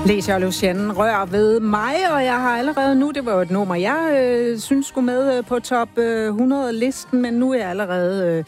Lecia Lucienne rør ved mig, og jeg har allerede nu, det var jo et nummer, jeg synes skulle med på top 100-listen, men nu er jeg allerede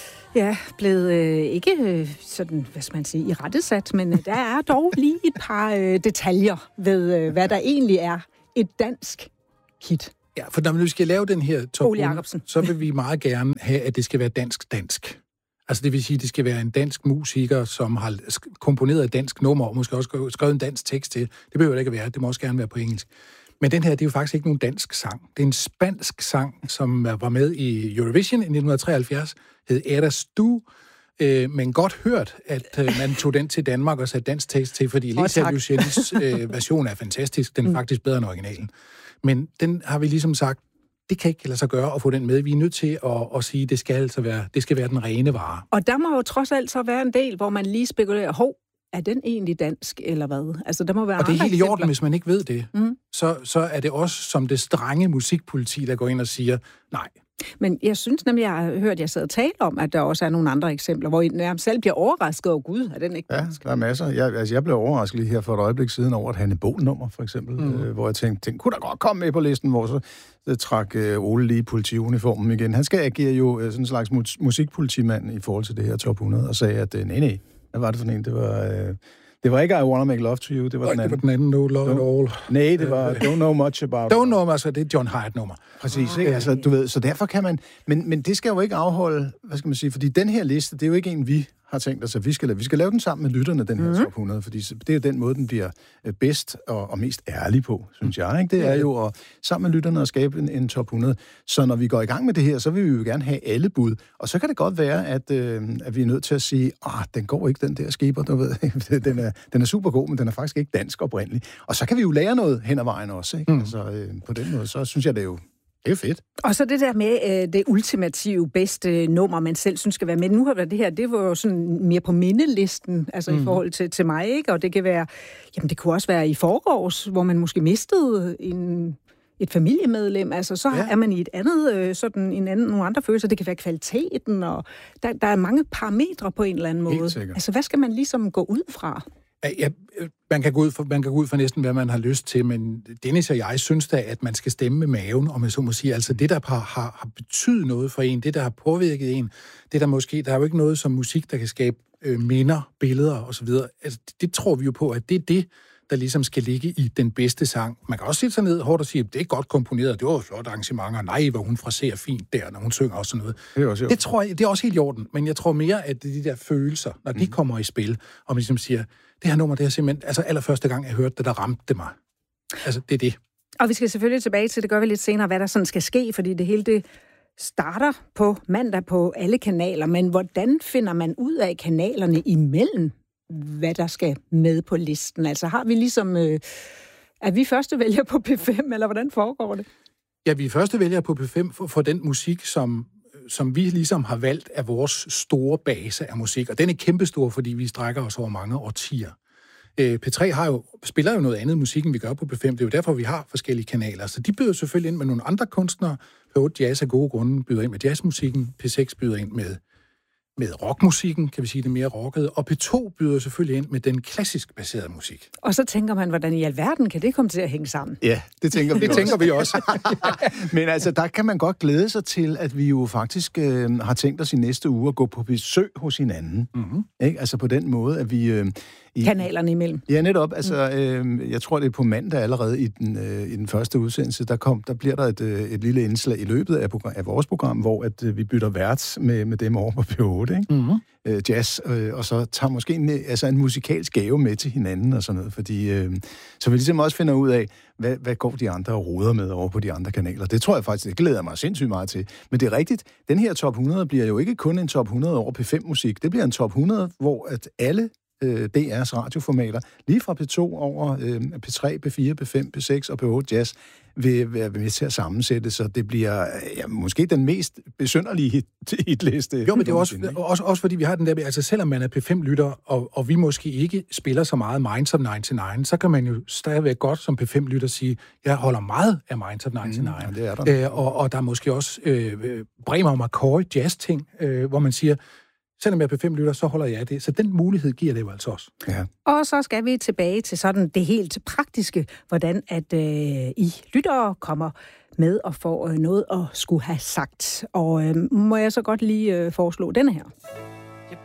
blevet ikke sådan, hvad skal man sige, irettesat, men der er dog lige et par detaljer ved, hvad der egentlig er et dansk hit. Ja, for når vi skal lave den her top 100, så vil vi meget gerne have, at det skal være dansk. Altså det vil sige, at det skal være en dansk musiker, som har komponeret et dansk nummer, og måske også skrevet en dansk tekst til. Det behøver det ikke at være, det må også gerne være på engelsk. Men den her, det er jo faktisk ikke nogen dansk sang. Det er en spansk sang, som var med i Eurovision i 1973, hed Eras Du, men godt hørt, at man tog den til Danmark og satte dansk tekst til, fordi Lecia Luciennes version er fantastisk. Den er faktisk bedre end originalen. Men den har vi ligesom sagt, det kan ikke lade sig gøre at få den med. Vi er nødt til at sige, at det skal være den rene vare. Og der må jo trods alt så være en del, hvor man lige spekulerer, er den egentlig dansk, eller hvad? Altså, der må være og det er helt i orden, hvis man ikke ved det. Så er det også som det strenge musikpoliti, der går ind og siger, nej. Men jeg synes nemlig, jeg har hørt, jeg sad og tale om, at der også er nogle andre eksempler, hvor jeg selv bliver overrasket over, Gud, er den ikke dansk? Ja, der er masser. Jeg blev overrasket lige her for et øjeblik siden over et Hanne Bol-nummer, for eksempel, hvor jeg tænkte, den kunne da godt komme med på listen, hvor så trak Ole lige politiuniformen igen. Han skal agere jo sådan en slags musikpolitimand i forhold til det her top 100, og sagde, at nej, hvad var det for en? Det var ikke I Wanna Make Love to You, det var den anden. Det var den anden, No Love at All. Nej, det var Don't Know Much About. Don't Know Much, det er John Hyatt-nummer. Præcis, ikke? Altså, du ved, så derfor kan man... Men det skal jo ikke afholde, hvad skal man sige, fordi den her liste, det er jo ikke en, vi har tænkt os, at vi skal lave den sammen med lytterne, den her top 100, fordi det er jo den måde, den bliver bedst og mest ærlig på, synes jeg, ikke? Det er jo at sammen med lytterne at skabe en top 100. Så når vi går i gang med det her, så vil vi jo gerne have alle bud. Og så kan det godt være, at vi er nødt til at sige, den går ikke, den der skipper, du ved. den er super god, men den er faktisk ikke dansk oprindelig. Og så kan vi jo lære noget hen ad vejen også, ikke? Altså, på den måde, så synes jeg, det er jo fedt. Og så det der med det ultimative bedste nummer, man selv synes skal være med. Nu har det her, det var jo sådan mere på mindelisten, altså i forhold til mig, ikke? Og det kan være, jamen det kunne også være i forgårs, hvor man måske mistede et familiemedlem, altså så er man i et andet, nogle andre følelser. Det kan være kvaliteten, og der er mange parametre på en eller anden måde. Altså hvad skal man ligesom gå ud fra? Ja, man kan gå ud for næsten, hvad man har lyst til, men Dennis og jeg synes da, at man skal stemme med maven, om jeg så må sige. Altså det, der har betydet noget for en, det, der har påvirket en, det der måske, der er jo ikke noget som musik, der kan skabe minder, billeder osv. Altså det tror vi jo på, at det er det, der ligesom skal ligge i den bedste sang. Man kan også sætte sig ned hårdt og sige, at det er godt komponeret, det var flot arrangementer, nej, hvor hun fraserer fint der, når hun synger og sådan noget. Det tror jeg, det er også helt i orden, men jeg tror mere, at det er de der følelser, når de kommer i spil, og man ligesom siger, det her nummer, det er simpelthen, altså allerførste gang, jeg hørte det, der ramte mig. Altså, det er det. Og vi skal selvfølgelig tilbage til, det gør vi lidt senere, hvad der sådan skal ske, fordi det hele det starter på mandag på alle kanaler, men hvordan finder man ud af kanalerne imellem, hvad der skal med på listen? Altså har vi ligesom, er vi første vælger på P5, eller hvordan foregår det? Ja, vi er første vælger på P5 for den musik, som vi ligesom har valgt af vores store base af musik, og den er kæmpestor, fordi vi strækker os over mange årtier. P3 spiller jo noget andet musik, end vi gør på P5. Det er jo derfor, vi har forskellige kanaler. Så de byder selvfølgelig ind med nogle andre kunstnere. P8 Jazz af gode grunde byder ind med jazzmusikken. P6 byder ind med rockmusikken, kan vi sige det mere rocket. Og P2 byder selvfølgelig ind med den klassisk baserede musik. Og så tænker man, hvordan i alverden kan det komme til at hænge sammen? Ja, det tænker vi også. Tænker vi også. Men altså, der kan man godt glæde sig til, at vi jo faktisk har tænkt os i næste uge at gå på besøg hos hinanden. Ikke? Altså på den måde, at vi... kanalerne imellem. Ja, netop. Altså, jeg tror, det er på mandag allerede i den første udsendelse, der bliver der et lille indslag i løbet af vores program, hvor at vi bytter vært med dem over på P8, ikke? Jazz, og så tager måske en musikalsk gave med til hinanden og sådan noget, fordi så vi ligesom også finder ud af, hvad går de andre og roder med over på de andre kanaler. Det tror jeg faktisk, det glæder mig sindssygt meget til. Men det er rigtigt, den her top 100 bliver jo ikke kun en top 100 over P5-musik, det bliver en top 100, hvor at alle DR's radioformater, lige fra P2 over P3, P4, P5, P6 og P8 Jazz, vil være med til at sammensætte, så det bliver måske den mest besynderlige hitliste. Jo, men det er også fordi vi har den der, altså selvom man er P5-lytter, og vi måske ikke spiller så meget Minds of 99, så kan man jo stadigvæk godt som P5-lytter sige, jeg holder meget af Minds of 99. Det er der. Og der er måske også Bremer og McCoy jazz-ting, hvor man siger, selvom jeg er P5-lytter, så holder jeg af det. Så den mulighed giver det jo altså også. Ja. Og så skal vi tilbage til sådan det helt praktiske, hvordan at I lyttere kommer med og får noget at skulle have sagt. Og må jeg så godt lige foreslå denne her.